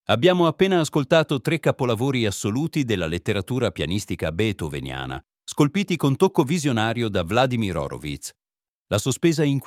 Abbiamo appena ascoltato 3 capolavori assoluti della letteratura pianistica beethoveniana, scolpiti con tocco visionario da Vladimir Horowitz. La sospesa